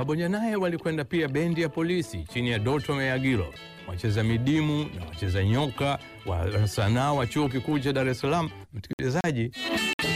Pamoja naye walikwenda pia bendi ya polisi chini ya Doto Mayagilo, wacheza midimu na wacheza nyoka wa sanaa wa Chuo Kikuu cha Dar es Salaam. Msikilizaji,